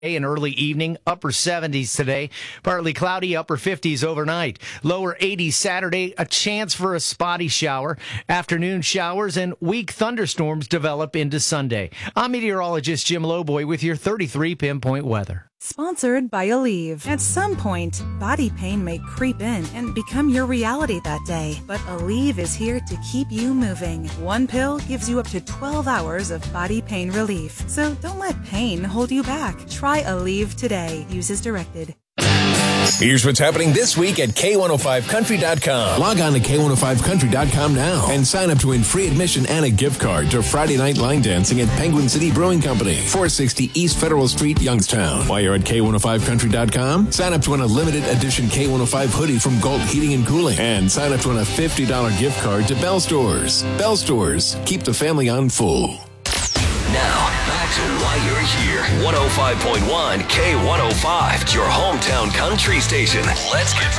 and early evening, upper 70s today. Partly cloudy, upper 50s overnight. Lower 80s Saturday, a chance for a spotty shower. Afternoon showers and weak thunderstorms develop into Sunday. I'm meteorologist Jim Lowboy with your 33 pinpoint weather. Sponsored by Aleve. At some point, body pain may creep in and become your reality that day. But Aleve is here to keep you moving. One pill gives you up to 12 hours of body pain relief. So don't let pain hold you back. Try Aleve today. Use as directed. Here's what's happening this week at K105Country.com. Log on to K105Country.com now and sign up to win free admission and a gift card to Friday night line dancing at Penguin City Brewing Company, 460 East Federal Street, Youngstown. While you're at K105Country.com, sign up to win a limited edition K105 hoodie from Galt Heating and Cooling and sign up to win a $50 gift card to Bell Stores. Bell Stores, keep the family on full. Now, back to why you're here. 105.1 K105, your hometown country station. Let's get